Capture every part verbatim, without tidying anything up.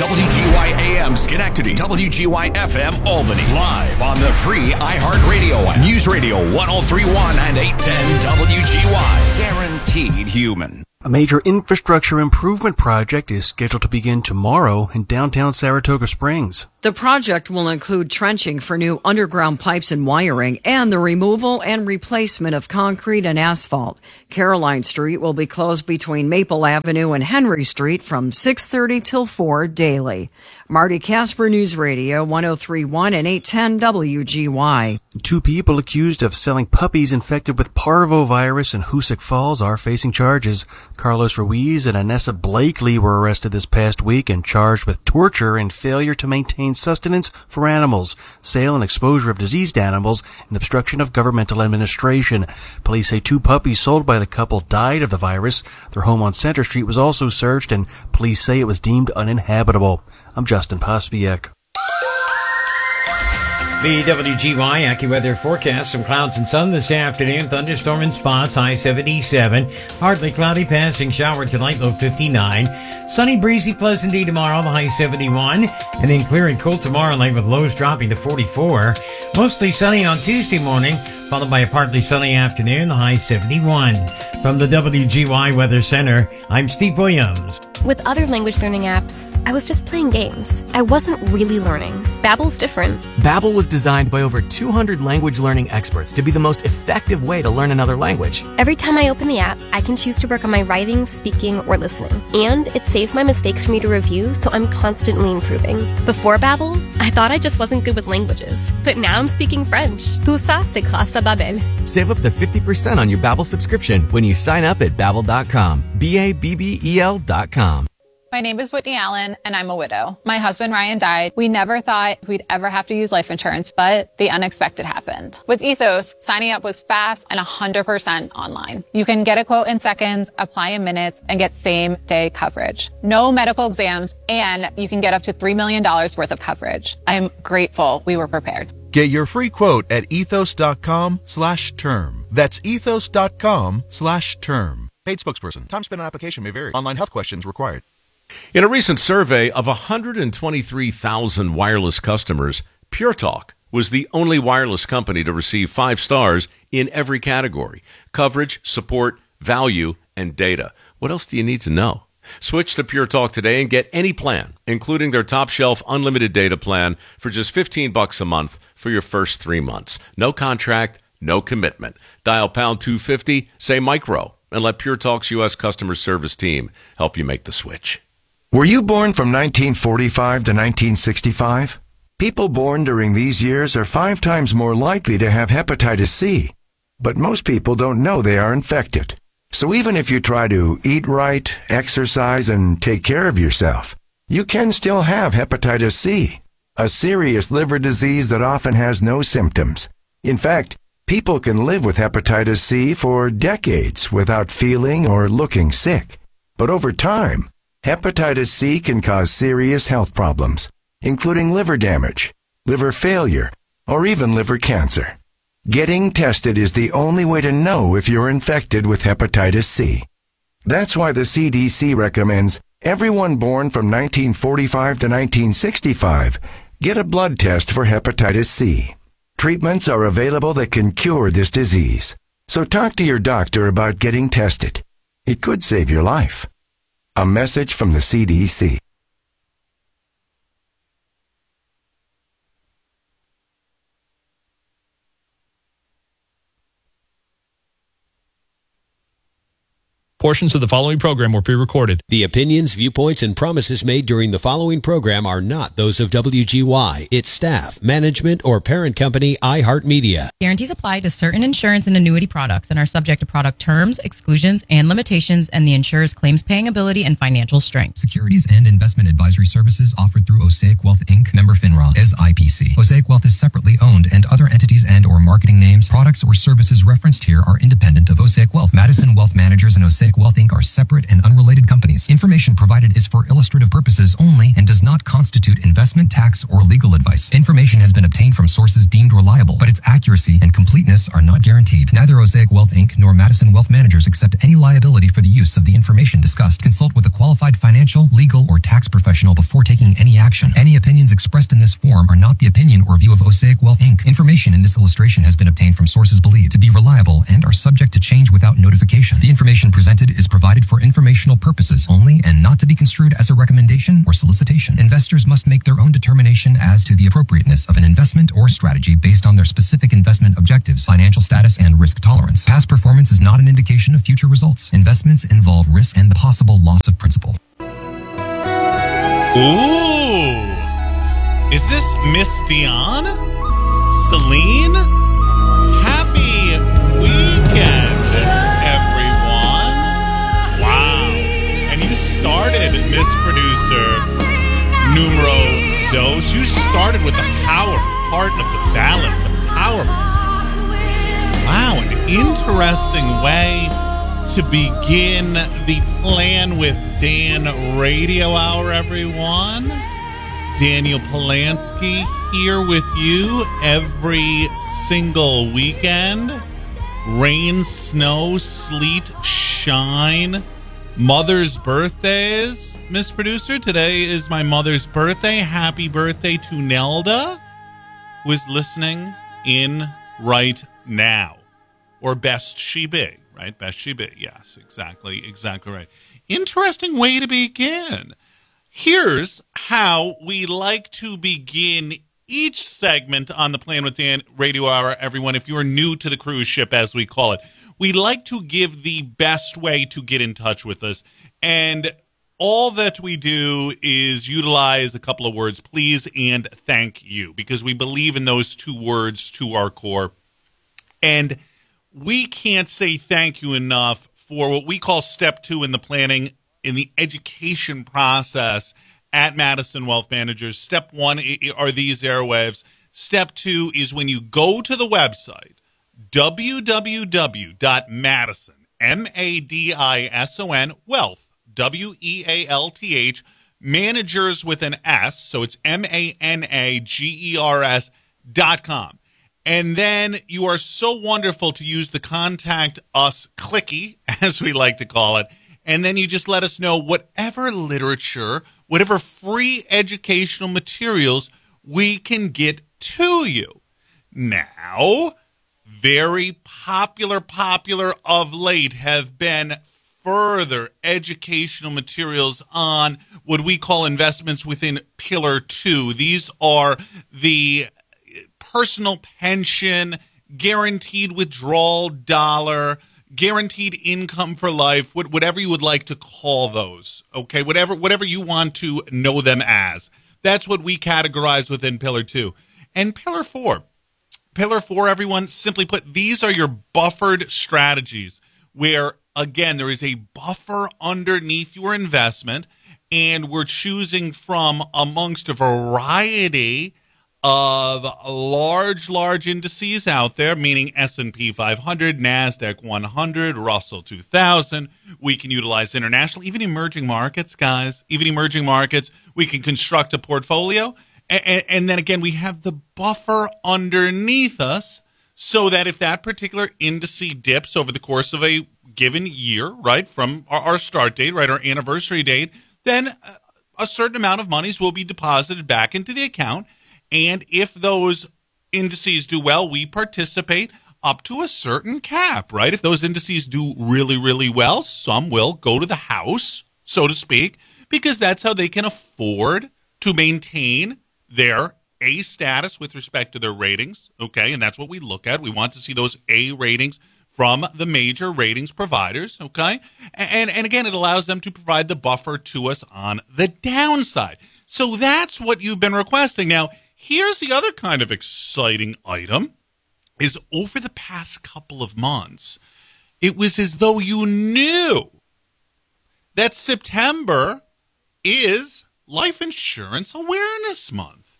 W G Y A M Schenectady, W G Y F M Albany. Live on the free iHeartRadio app. News Radio one oh three point one and eight ten W G Y. Guaranteed human. A major infrastructure improvement project is scheduled to begin tomorrow in downtown Saratoga Springs. The project will include trenching for new underground pipes and wiring and the removal and replacement of concrete and asphalt. Caroline Street will be closed between Maple Avenue and Henry Street from six thirty till four daily. Marty Casper, News Radio one oh three point one and eight ten W G Y. Two people accused of selling puppies infected with parvovirus in Hoosick Falls are facing charges. Carlos Ruiz and Anessa Blakely were arrested this past week and charged with torture and failure to maintain sustenance for animals, sale and exposure of diseased animals, and obstruction of governmental administration. Police say two puppies sold by the couple died of the virus. Their home on Center Street was also searched, and police say it was deemed uninhabitable. I'm Justin Pospiek. The W G Y AccuWeather forecast: some clouds and sun this afternoon, thunderstorm in spots, high seventy-seven. Partly cloudy, passing shower tonight, low fifty-nine. Sunny, breezy, pleasant day tomorrow, the high seventy-one. And then clear and cool tomorrow night with lows dropping to forty-four. Mostly sunny on Tuesday morning, followed by a partly sunny afternoon, the high seventy-one. From the W G Y Weather Center, I'm Steve Williams. With other language learning apps, I was just playing games. I wasn't really learning. Babbel's different. Babbel was designed by over two hundred language learning experts to be the most effective way to learn another language. Every time I open the app, I can choose to work on my writing, speaking, or listening. And it saves my mistakes for me to review, so I'm constantly improving. Before Babbel, I thought I just wasn't good with languages. But now I'm speaking French. Tout ça, c'est grâce à Babbel. Save up to fifty percent on your Babbel subscription when you sign up at Babbel dot com. B A B B E L dot com. My name is Whitney Allen, and I'm a widow. My husband, Ryan, died. We never thought we'd ever have to use life insurance, but the unexpected happened. With Ethos, signing up was fast and one hundred percent online. You can get a quote in seconds, apply in minutes, and get same-day coverage. No medical exams, and you can get up to three million dollars worth of coverage. I'm grateful we were prepared. Get your free quote at ethos dot com slash term. That's ethos dot com slash term. Paid spokesperson. Time spent on application may vary. Online health questions required. In a recent survey of one hundred twenty-three thousand wireless customers, Pure Talk was the only wireless company to receive five stars in every category: coverage, support, value, and data. What else do you need to know? Switch to Pure Talk today and get any plan, including their top shelf unlimited data plan, for just fifteen bucks a month for your first three months. No contract, no commitment. Dial pound two fifty, say micro, and let Pure Talk's U S customer service team help you make the switch. Were you born from nineteen forty-five to nineteen sixty-five? People born during these years are five times more likely to have hepatitis C. But most people don't know they are infected. So even if you try to eat right, exercise, and take care of yourself, you can still have hepatitis C, a serious liver disease that often has no symptoms. In fact, people can live with hepatitis C for decades without feeling or looking sick. But over time, hepatitis C can cause serious health problems, including liver damage, liver failure, or even liver cancer. Getting tested is the only way to know if you're infected with hepatitis C. That's why the C D C recommends everyone born from nineteen forty-five to nineteen sixty-five get a blood test for hepatitis C. Treatments are available that can cure this disease. So talk to your doctor about getting tested. It could save your life. A message from the C D C. Portions of the following program were pre-recorded. The opinions, viewpoints, and promises made during the following program are not those of W G Y, its staff, management, or parent company, iHeartMedia. Guarantees apply to certain insurance and annuity products and are subject to product terms, exclusions, and limitations, and the insurer's claims paying ability and financial strength. Securities and investment advisory services offered through Osaic Wealth Incorporated, member FINRA, as I P C. Osaic Wealth is separately owned, and other entities and or marketing names, products, or services referenced here are independent of Osaic Wealth. Madison Wealth Managers and Osaic Osaic Wealth Incorporated are separate and unrelated companies. Information provided is for illustrative purposes only and does not constitute investment, tax, or legal advice. Information has been obtained from sources deemed reliable, but its accuracy and completeness are not guaranteed. Neither Osaic Wealth Incorporated nor Madison Wealth Managers accept any liability for the use of the information discussed. Consult with a qualified financial, legal, or tax professional before taking any action. Any opinions expressed in this forum are not the opinion or view of Osaic Wealth Incorporated. Information in this illustration has been obtained from sources believed to be reliable and are subject to change without notification. The information presented is provided for informational purposes only and not to be construed as a recommendation or solicitation. Investors must make their own determination as to the appropriateness of an investment or strategy based on their specific investment objectives, financial status, and risk tolerance. Past performance is not an indication of future results. Investments involve risk and the possible loss of principal. Ooh! Is this Miss Dion? Celine? Happy weekend, everyone. Wow. And you started, Miss Producer, numero dos. You started with the power part of the ballad, the power. Wow, an interesting way to begin the Plan with Dan Radio Hour, everyone. Daniel Polanski here with you every single weekend. Rain, snow, sleet, shine. Mother's birthdays, Miss Producer. Today is my mother's birthday. Happy birthday to Nelda, who is listening in right now. Or best she be, right? Best she be. Yes, exactly, exactly right. Interesting way to begin. Here's how we like to begin each segment on the Plan with Dan Radio Hour, everyone. If you're new to the cruise ship, as we call it, we like to give the best way to get in touch with us. And all that we do is utilize a couple of words, please and thank you, because we believe in those two words to our core. And we can't say thank you enough for what we call step two in the planning, in the education process at Madison Wealth Managers. Step one are these airwaves. Step two is when you go to the website, w w w dot madison, M A D I S O N, wealth, W E A L T H, managers with an S, so it's M A N A G E R S dot com. And then you are so wonderful to use the Contact Us clicky, as we like to call it. And then you just let us know whatever literature, whatever free educational materials we can get to you. Now, very popular, popular of late have been further educational materials on what we call investments within Pillar two. These are the personal pension, guaranteed withdrawal dollar, guaranteed income for life, whatever you would like to call those, okay? Whatever whatever you want to know them as. That's what we categorize within Pillar two. And Pillar four. Pillar four, everyone, simply put, these are your buffered strategies where, again, there is a buffer underneath your investment, and we're choosing from amongst a variety of large, large indices out there, meaning S and P five hundred, NASDAQ one hundred, Russell two thousand. We can utilize international, even emerging markets, guys, even emerging markets. We can construct a portfolio. And, and then again, we have the buffer underneath us so that if that particular indice dips over the course of a given year, right, from our, our start date, right, our anniversary date, then a certain amount of monies will be deposited back into the account. And if those indices do well, we participate up to a certain cap, right? If those indices do really, really well, some will go to the house, so to speak, because that's how they can afford to maintain their A status with respect to their ratings, okay? And that's what we look at. We want to see those A ratings from the major ratings providers, okay? And, and again, it allows them to provide the buffer to us on the downside. So that's what you've been requesting. Now, here's the other kind of exciting item, is over the past couple of months, it was as though you knew that September is Life Insurance Awareness Month,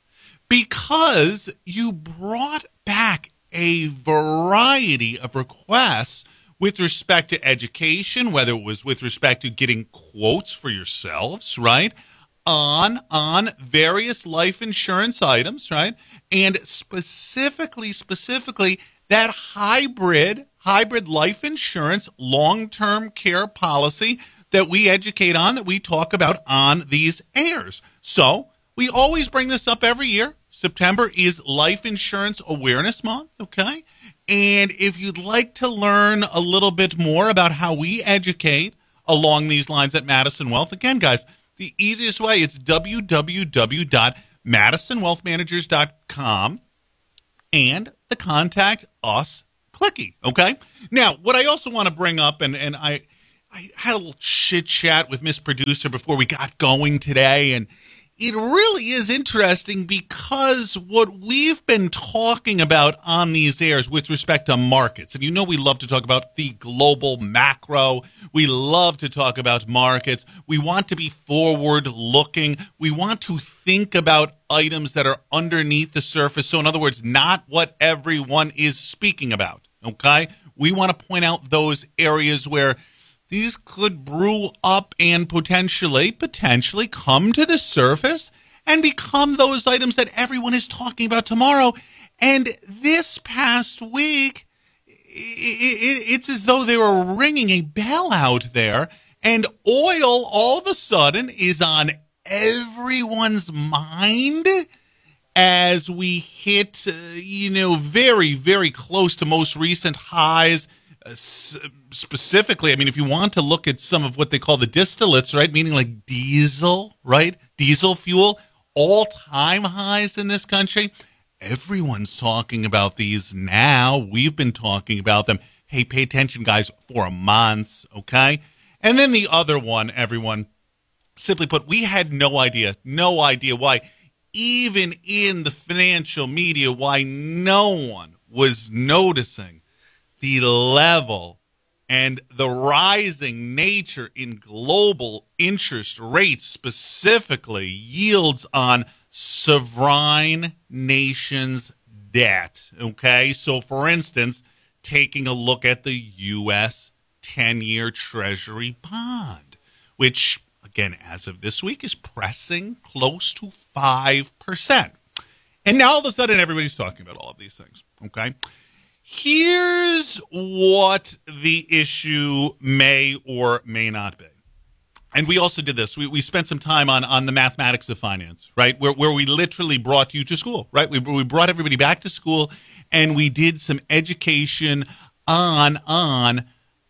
because you brought back a variety of requests with respect to education, whether it was with respect to getting quotes for yourselves, right, on on various life insurance items, right, and specifically, specifically that hybrid, hybrid life insurance long-term care policy that we educate on, that we talk about on these airs. So we always bring this up every year. September is Life Insurance Awareness Month, okay? And if you'd like to learn a little bit more about how we educate along these lines at Madison Wealth, again, guys, the easiest way is w w w dot madison wealth managers dot com and the Contact Us clicky, okay? Now, what I also want to bring up, and, and I, I had a little chit-chat with Miss Producer before we got going today, and it really is interesting because what we've been talking about on these airs with respect to markets, and you know we love to talk about the global macro. We love to talk about markets. We want to be forward-looking. We want to think about items that are underneath the surface. So in other words, not what everyone is speaking about, okay? We want to point out those areas where these could brew up and potentially, potentially come to the surface and become those items that everyone is talking about tomorrow. And this past week, it's as though they were ringing a bell out there, and oil all of a sudden is on everyone's mind as we hit, uh, you know, very, very close to most recent highs. Uh, specifically, I mean, if you want to look at some of what they call the distillates, right, meaning like diesel, right, diesel fuel, all-time highs in this country. Everyone's talking about these now. We've been talking about them. Hey, pay attention, guys, for months, okay? And then the other one, everyone, simply put, we had no idea, no idea why, even in the financial media, why no one was noticing the level and the rising nature in global interest rates, specifically yields on sovereign nations' debt. Okay, so for instance, taking a look at the U S ten-year Treasury bond, which, again, as of this week, is pressing close to five percent. And now all of a sudden, everybody's talking about all of these things, okay? Here's what the issue may or may not be. And we also did this. We we spent some time on, on the mathematics of finance, right, where where we literally brought you to school, right? We we brought everybody back to school, and we did some education on on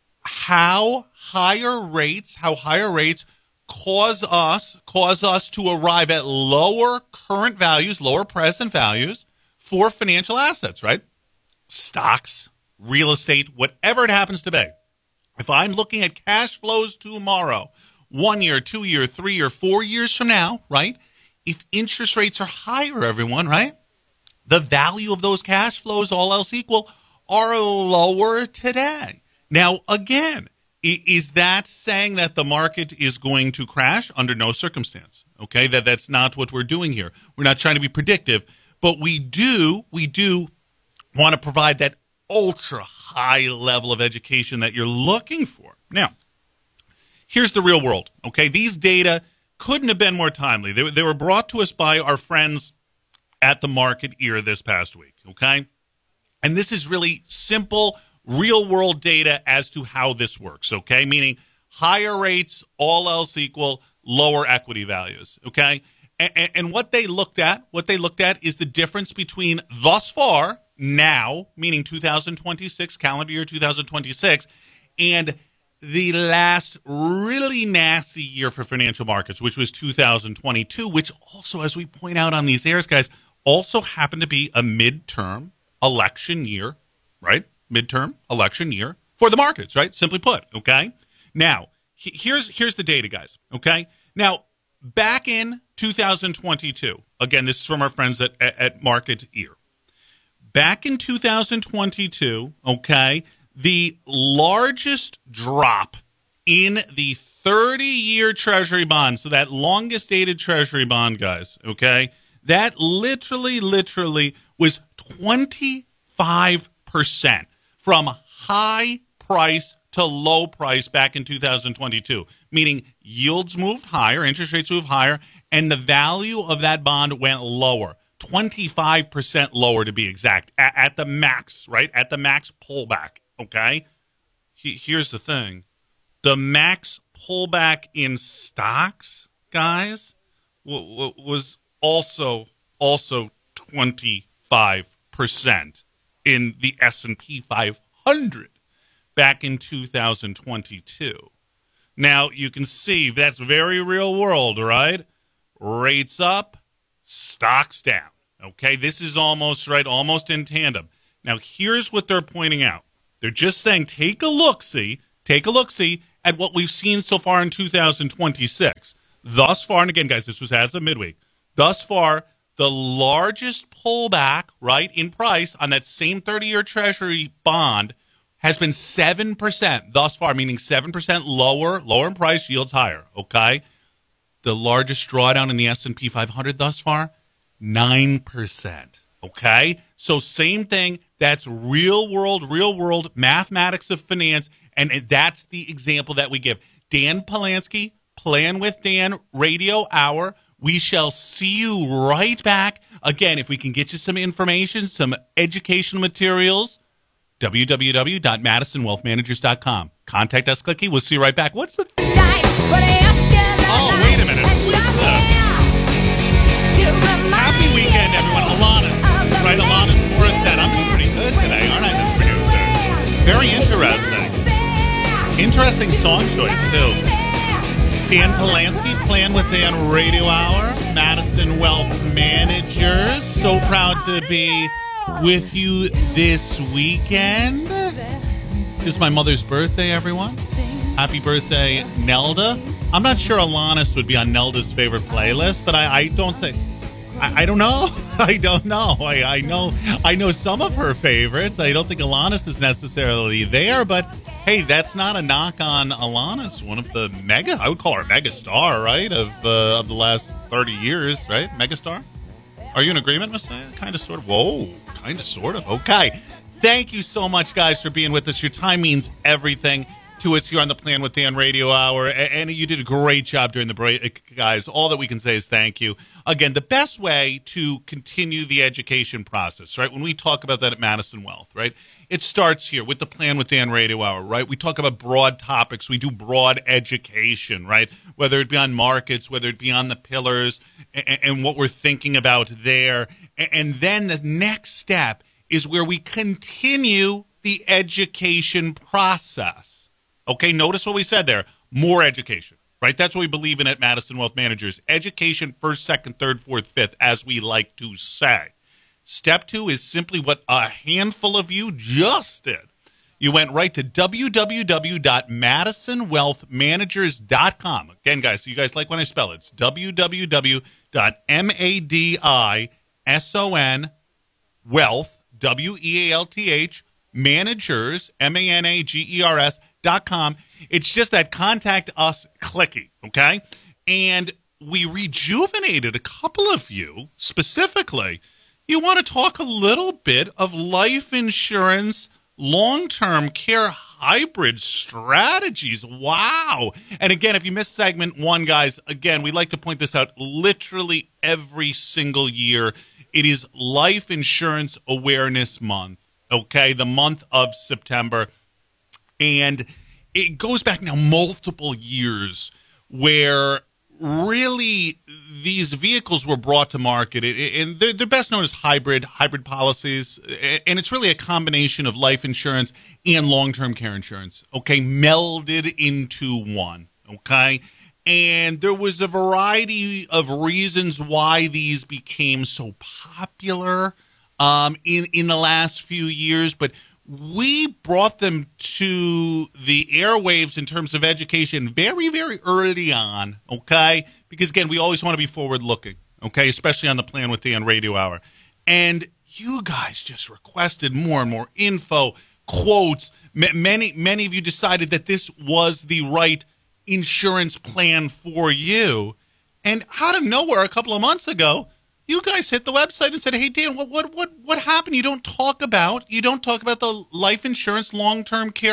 how higher rates, how higher rates cause us cause us to arrive at lower current values, lower present values for financial assets, right? Stocks, real estate, whatever it happens to be. If I'm looking at cash flows tomorrow, one year, two year, three year, four years from now, right? If interest rates are higher, everyone, right? The value of those cash flows, all else equal, are lower today. Now, again, is that saying that the market is going to crash? Under no circumstance. Okay, that that's not what we're doing here. We're not trying to be predictive, but we do, we do want to provide that ultra high level of education that you're looking for. Now, here's the real world, okay? These data couldn't have been more timely. They, they were brought to us by our friends at the Market Ear this past week, okay? And this is really simple, real-world data as to how this works, okay? Meaning higher rates, all else equal, lower equity values, okay? And, and what they looked at, what they looked at is the difference between thus far, now, meaning two thousand twenty-six, calendar year two thousand twenty-six, and the last really nasty year for financial markets, which was two thousand twenty-two, which also, as we point out on these airs, guys, also happened to be a midterm election year, right? Midterm election year for the markets, right? Simply put, okay? Now, he- here's here's the data, guys, okay? Now, back in two thousand twenty-two, again, this is from our friends at, at, at Market Ear. Back in two thousand twenty-two, okay, the largest drop in the thirty-year Treasury bond, so that longest-dated Treasury bond, guys, okay, that literally, literally was twenty-five percent from high price to low price back in two thousand twenty-two, meaning yields moved higher, interest rates moved higher, and the value of that bond went lower, twenty-five percent lower to be exact, at, at the max, right? At the max pullback, okay? He, here's the thing. The max pullback in stocks, guys, w- w- was also also twenty-five percent in the S and P five hundred back in two thousand twenty-two. Now, you can see that's very real world, right? Rates up, stocks down. Okay, this is almost right, almost in tandem. Now, here's what they're pointing out. They're just saying, take a look-see, take a look-see at what we've seen so far in two thousand twenty-six. Thus far, and again, guys, this was as of midweek. Thus far, the largest pullback, right, in price on that same thirty-year Treasury bond has been seven percent thus far, meaning seven percent lower, lower in price, yields higher, okay? The largest drawdown in the S and P five hundred thus far, nine percent, okay? So same thing, that's real world, real world mathematics of finance, and that's the example that we give. Dan Polanski, Plan with Dan, Radio Hour. We shall see you right back. Again, if we can get you some information, some educational materials, w w w dot madison wealth managers dot com. Contact us, Clicky. We'll see you right back. What's the... Th- oh, wait a minute. Who is this? Happy weekend, everyone. Alana. Right, Alana's first set. I'm doing pretty good today, aren't I, Miss Producer? Very interesting. Interesting song choice, too. Dan Polanski, Plan with Dan Radio Hour, Madison Wealth Managers. So proud to be with you this weekend. It's my mother's birthday, everyone. Happy birthday, Nelda. I'm not sure Alanis would be on Nelda's favorite playlist, but I, I don't say... I, I don't know. I don't know. I, I know I know some of her favorites. I don't think Alanis is necessarily there, but hey, that's not a knock on Alanis. One of the mega, I would call her a mega star, right, of uh, of the last thirty years, right? Mega star? Are you in agreement, Messiah? Kind of, sort of. Whoa, kind of, sort of. Okay. Thank you so much, guys, for being with us. Your time means everything to us here on the Plan with Dan Radio Hour, and you did a great job during the break, guys. All that we can say is thank you. Again, the best way to continue the education process, right, when we talk about that at Madison Wealth, right, it starts here with the Plan with Dan Radio Hour, right? We talk about broad topics. We do broad education, right, whether it be on markets, whether it be on the pillars, and, and what we're thinking about there. And then the next step is where we continue the education process. Okay, notice what we said there. More education, right? That's what we believe in at Madison Wealth Managers. Education first, second, third, fourth, fifth, as we like to say. Step two is simply what a handful of you just did. You went right to w w w dot madison wealth managers dot com. Again, guys, so you guys like when I spell it. It's w w w dot madison wealth, W E A L T H, managers, M A N A G E R S, dot com. It's just that contact us clicky, okay? And we rejuvenated a couple of you specifically. You want to talk a little bit of life insurance, long-term care hybrid strategies. Wow. And again, if you missed segment one, guys, again, we like to point this out literally every single year. It is Life Insurance Awareness Month, okay? The month of September. And it goes back now multiple years where really these vehicles were brought to market. And they're, they're best known as hybrid, hybrid policies. And it's really a combination of life insurance and long-term care insurance, okay, melded into one, okay? And there was a variety of reasons why these became so popular um, in, in the last few years, but we brought them to the airwaves in terms of education very, very early on, okay? Because, again, we always want to be forward-looking, okay, especially on the Plan with Dan Radio Hour. And you guys just requested more and more info, quotes. M- many, many of you decided that this was the right insurance plan for you. And out of nowhere, a couple of months ago, you guys hit the website and said, "Hey, Dan, what what what what happened? You don't talk about you don't talk about the life insurance long-term care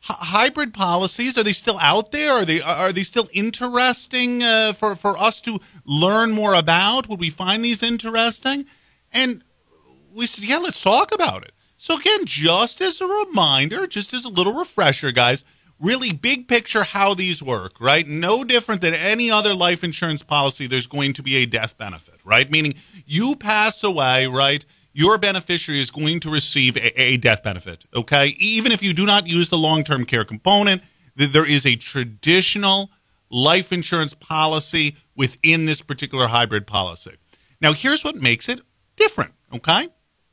H- hybrid policies, are they still out there? Are they are they still interesting uh, for, for us to learn more about? Would we find these interesting? And we said, yeah, let's talk about it. So again, just as a reminder, just as a little refresher, guys, really big picture how these work, right? No different than any other life insurance policy, there's going to be a death benefit, right? Meaning you pass away, right? Your beneficiary is going to receive a, a death benefit, okay? Even if you do not use the long-term care component, there is a traditional life insurance policy within this particular hybrid policy. Now, here's what makes it different, okay?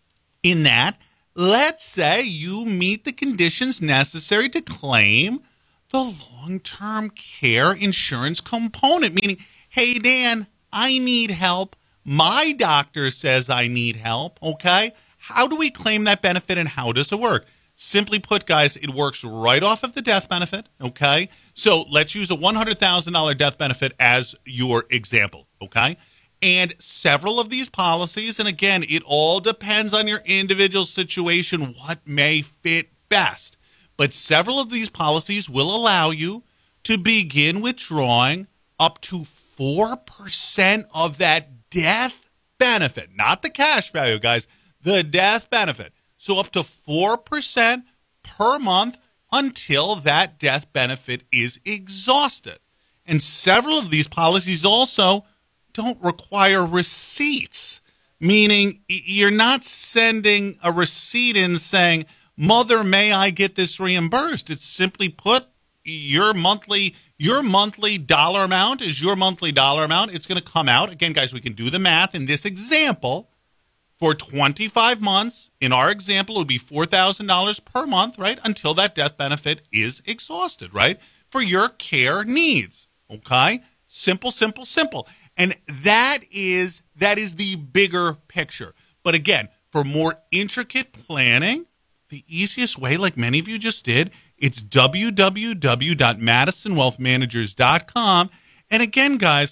In that, let's say you meet the conditions necessary to claim the long-term care insurance component, meaning, hey, Dan, I need help. My doctor says I need help, okay? How do we claim that benefit and how does it work? Simply put, guys, it works right off of the death benefit, okay? So let's use a one hundred thousand dollars death benefit as your example, okay? And several of these policies, and again, it all depends on your individual situation, what may fit best. But several of these policies will allow you to begin withdrawing up to four percent of that death benefit. Not the cash value, guys, the death benefit. So up to four percent per month until that death benefit is exhausted. And several of these policies also don't require receipts, meaning you're not sending a receipt in saying, Mother, may I get this reimbursed? It's simply put, your monthly your monthly dollar amount is your monthly dollar amount. It's going to come out. Again, guys, we can do the math. In this example, for twenty-five months, in our example, it would be four thousand dollars per month, right, until that death benefit is exhausted, right, for your care needs, okay? Simple, simple, simple. And that is that is the bigger picture. But again, for more intricate planning, the easiest way, like many of you just did, it's w w w dot madison wealth managers dot com. And again, guys,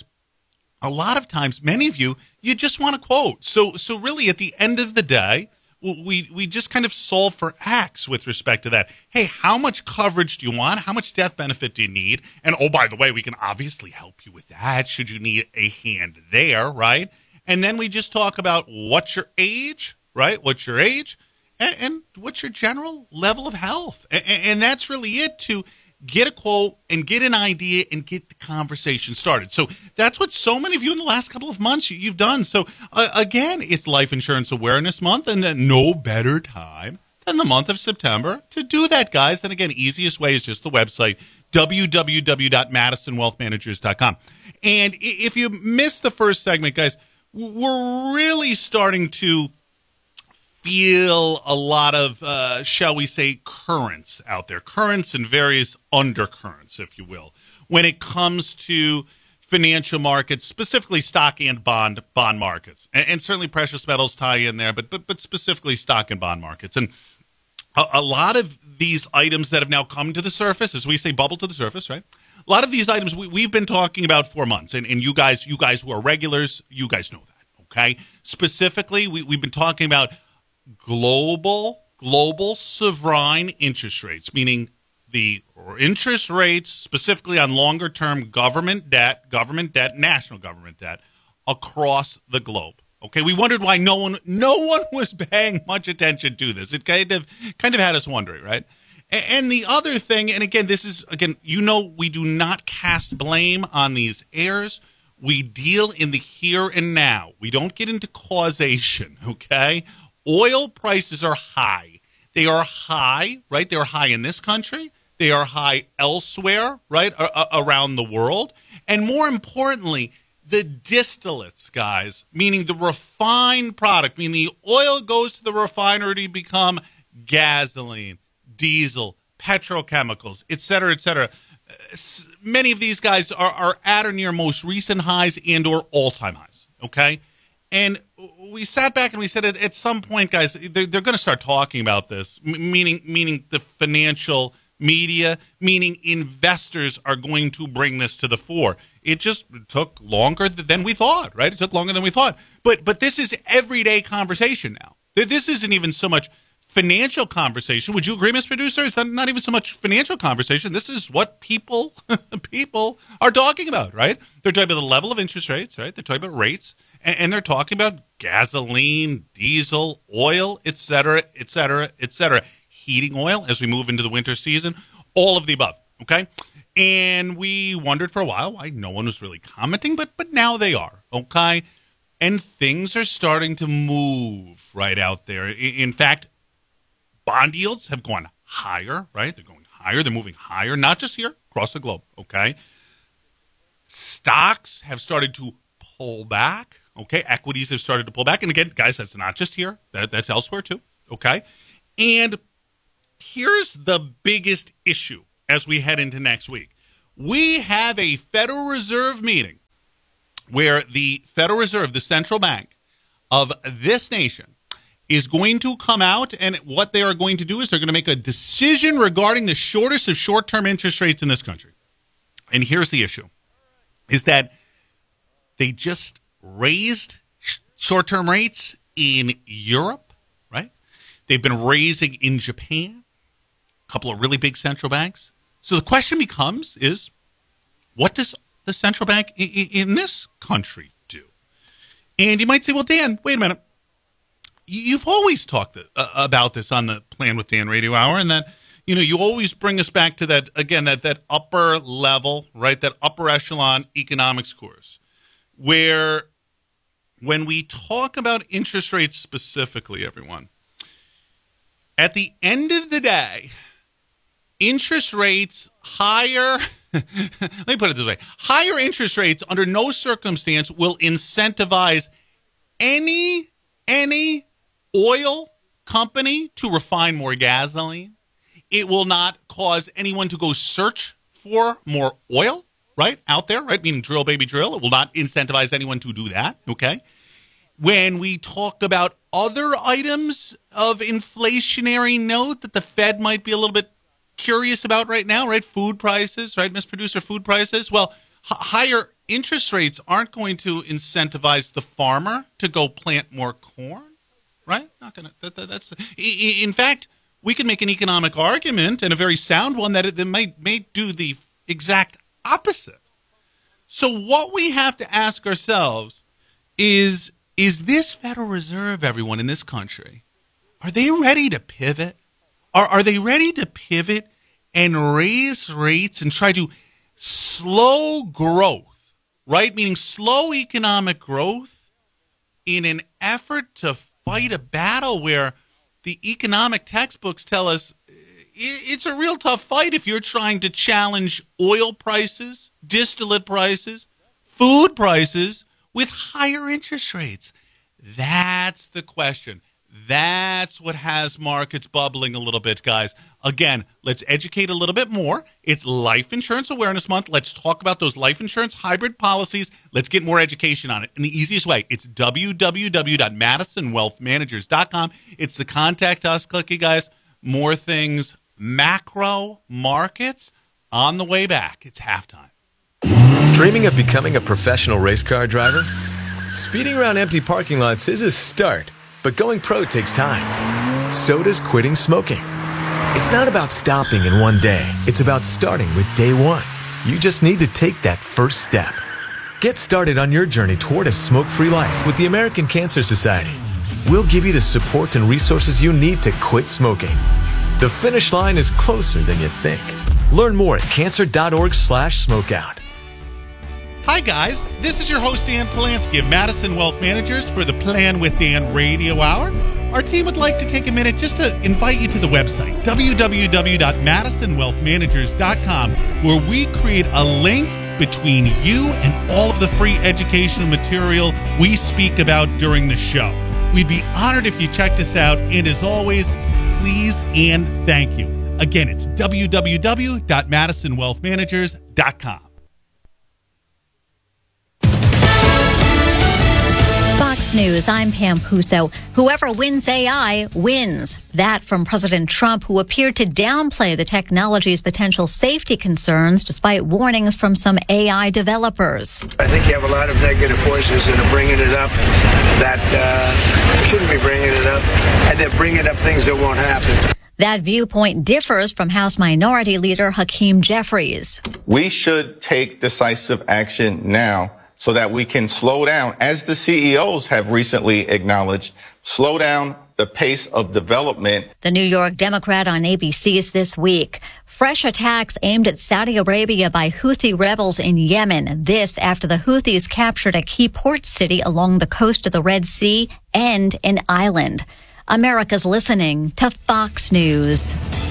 a lot of times, many of you, you just want a quote. So so really, at the end of the day, we we just kind of solve for X with respect to that. Hey, how much coverage do you want? How much death benefit do you need? And oh, by the way, we can obviously help you with that should you need a hand there, right? And then we just talk about what's your age, right? What's your age? And, and what's your general level of health? And, and that's really it, to get a quote and get an idea and get the conversation started. So that's what so many of you in the last couple of months you've done. So uh, again, it's Life Insurance Awareness Month, and uh, no better time than the month of September to do that, guys. And again, easiest way is just the website, w w w dot madison wealth managers dot com. And if you missed the first segment, guys, we're really starting to feel a lot of, uh, shall we say, currents out there, currents and various undercurrents, if you will, when it comes to financial markets, specifically stock and bond bond markets, and, and certainly precious metals tie in there, but but but specifically stock and bond markets. And a, a lot of these items that have now come to the surface, as we say, bubble to the surface, right? A lot of these items we, we've been talking about for months, and, and you guys, you guys who are regulars, you guys know that, okay? Specifically, we, we've been talking about global global sovereign interest rates, meaning the interest rates specifically on longer term government debt, government debt, national government debt across the globe. Okay, we wondered why no one no one was paying much attention to this. It kind of kind of had us wondering, right? And the other thing, and again, this is again, you know, we do not cast blame on these heirs. We deal in the here and now. We don't get into causation, okay? Oil prices are high. They are high, right? They are high in this country. They are high elsewhere, right, a- around the world. And more importantly, the distillates, guys, meaning the refined product, meaning the oil goes to the refinery to become gasoline, diesel, petrochemicals, et cetera, et cetera. Many of these guys are, are at or near most recent highs and or all-time highs, okay? And we sat back and we said, at, at some point, guys, they're, they're going to start talking about this, m- meaning meaning the financial media, meaning investors are going to bring this to the fore. It just took longer than we thought, right? It took longer than we thought. But but this is everyday conversation now. This isn't even so much financial conversation. Would you agree, Miz Producer? It's not, not even so much financial conversation. This is what people people are talking about, right? They're talking about the level of interest rates, right? They're talking about rates, and, and they're talking about gasoline, diesel, oil, et cetera, et cetera, et cetera. Heating oil as we move into the winter season, all of the above, okay? And we wondered for a while why no one was really commenting, but but now they are, okay? And things are starting to move right out there. In fact, bond yields have gone higher, right? They're going higher. They're moving higher, not just here, across the globe, okay? Stocks have started to pull back, okay? Equities have started to pull back. And again, guys, that's not just here. That, that's elsewhere too, okay? And here's the biggest issue as we head into next week. We have a Federal Reserve meeting where the Federal Reserve, the central bank of this nation, is going to come out, and what they are going to do is they're going to make a decision regarding the shortest of short-term interest rates in this country. And here's the issue, is that they just raised sh- short-term rates in Europe, right? They've been raising in Japan, a couple of really big central banks. So the question becomes is, what does the central bank in, in this country do? And you might say, well, Dan, wait a minute. You've always talked uh, about this on the Plan with Dan Radio Hour, and that, you know, you always bring us back to that, again, that, that upper level, right, that upper echelon economics course, where when we talk about interest rates specifically, everyone, at the end of the day, interest rates higher, let me put it this way, higher interest rates under no circumstance will incentivize any, any oil company to refine more gasoline. It will not cause anyone to go search for more oil, right, out there, right, meaning drill, baby, drill. It will not incentivize anyone to do that, okay? When we talk about other items of inflationary note that the Fed might be a little bit curious about right now, right, food prices, right, Miz Producer, food prices, well, h- higher interest rates aren't going to incentivize the farmer to go plant more corn. Right? Not gonna. That, that, that's. In fact, we can make an economic argument, and a very sound one, that it that might may do the exact opposite. So what we have to ask ourselves is: is this Federal Reserve, everyone in this country, are they ready to pivot? Are are they ready to pivot and raise rates and try to slow growth? Right? Meaning slow economic growth in an effort to fight a battle where the economic textbooks tell us it's a real tough fight if you're trying to challenge oil prices, distillate prices, food prices with higher interest rates. That's the question. That's what has markets bubbling a little bit, guys. Again, let's educate a little bit more. It's Life Insurance Awareness Month. Let's talk about those life insurance hybrid policies. Let's get more education on it. And the easiest way, it's w w w dot madison wealth managers dot com. It's the Contact Us clicky, guys. More things, macro markets on the way back. It's halftime. Dreaming of becoming a professional race car driver? Speeding around empty parking lots is a start. But going pro takes time. So does quitting smoking. It's not about stopping in one day. It's about starting with day one. You just need to take that first step. Get started on your journey toward a smoke-free life with the American Cancer Society. We'll give you the support and resources you need to quit smoking. The finish line is closer than you think. Learn more at cancer.org slash smokeout. Hi, guys. This is your host, Dan Polanski of Madison Wealth Managers for the Plan with Dan Radio Hour. Our team would like to take a minute just to invite you to the website, w w w dot madison wealth managers dot com, where we create a link between you and all of the free educational material we speak about during the show. We'd be honored if you checked us out, and as always, please and thank you. Again, it's w w w dot madison wealth managers dot com. News, I'm Pam Puso. Whoever wins A I wins. That from President Trump, who appeared to downplay the technology's potential safety concerns despite warnings from some A I developers. I think you have a lot of negative voices that are bringing it up that uh, shouldn't be bringing it up, and they're bringing up things that won't happen. That viewpoint differs from House Minority Leader Hakeem Jeffries. We should take decisive action now so that we can slow down, as the C E Os have recently acknowledged, slow down the pace of development. The New York Democrat on A B C's This Week. Fresh attacks aimed at Saudi Arabia by Houthi rebels in Yemen. This after the Houthis captured a key port city along the coast of the Red Sea and an island. America's listening to Fox News.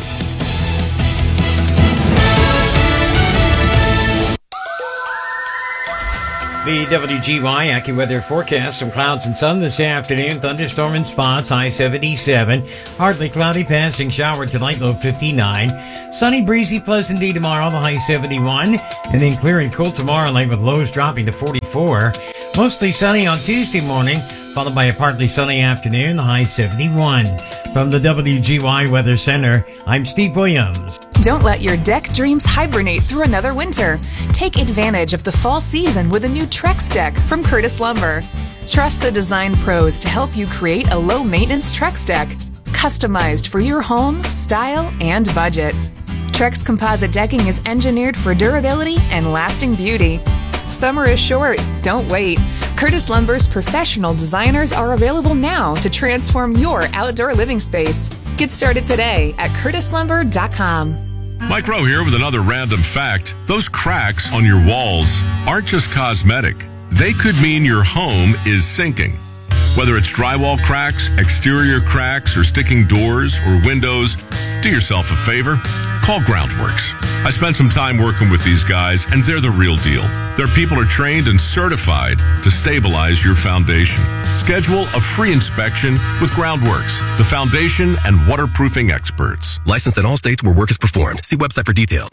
The W G Y AccuWeather forecast: some clouds and sun this afternoon, thunderstorm in spots, high seventy-seven. Partly cloudy, passing shower tonight, low fifty-nine. Sunny, breezy, pleasant day tomorrow, the high seventy-one. And then clear and cool tomorrow night with lows dropping to forty-four. Mostly sunny on Tuesday morning, followed by a partly sunny afternoon, the high seventy-one. From the W G Y Weather Center, I'm Steve Williams. Don't let your deck dreams hibernate through another winter. Take advantage of the fall season with a new Trex deck from Curtis Lumber. Trust the design pros to help you create a low-maintenance Trex deck, customized for your home, style, and budget. Trex composite decking is engineered for durability and lasting beauty. Summer is short. Don't wait. Curtis Lumber's professional designers are available now to transform your outdoor living space. Get started today at curtis lumber dot com. Mike Rowe here with another random fact. Those cracks on your walls aren't just cosmetic. They could mean your home is sinking. Whether it's drywall cracks, exterior cracks, or sticking doors or windows, do yourself a favor. Call Groundworks. I spent some time working with these guys, and they're the real deal. Their people are trained and certified to stabilize your foundation. Schedule a free inspection with Groundworks, the foundation and waterproofing experts. Licensed in all states where work is performed. See website for details.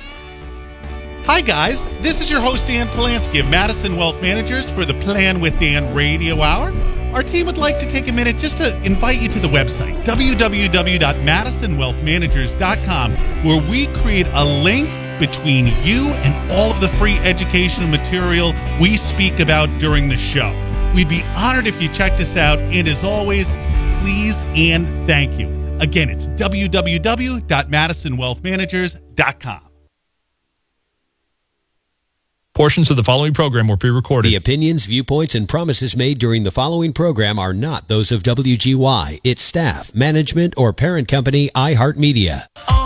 Hi, guys. This is your host, Dan Polanski of Madison Wealth Managers for the Plan with Dan Radio Hour. Our team would like to take a minute just to invite you to the website, w w w dot madison wealth managers dot com, where we create a link between you and all of the free educational material we speak about during the show. We'd be honored if you checked us out, and as always, please and thank you. Again, it's w w w dot madison wealth managers dot com. Portions of the following program were pre-recorded. The opinions, viewpoints, and promises made during the following program are not those of W G Y, its staff, management, or parent company, iHeartMedia.